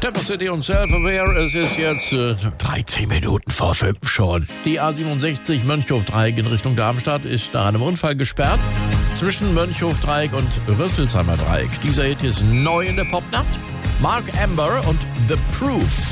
Tempo City und Self-Aware. Es ist jetzt 13 Minuten vor 5 schon. Die A67 Mönchhof-Dreieck in Richtung Darmstadt ist nach einem Unfall gesperrt. Zwischen Mönchhof-Dreieck und Rüsselsheimer Dreieck. Dieser Hit ist neu in der Popnacht. Mark Amber und The Proof.